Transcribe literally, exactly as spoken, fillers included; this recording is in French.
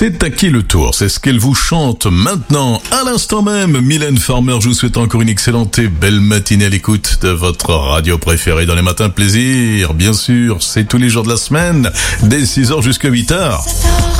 C'est à qui le tour? C'est ce qu'elle vous chante maintenant, à l'instant même. Mylène Farmer, je vous souhaite encore une excellente et belle matinée à l'écoute de votre radio préférée dans les matins plaisir. Bien sûr, c'est tous les jours de la semaine, dès six heures jusqu'à huit heures.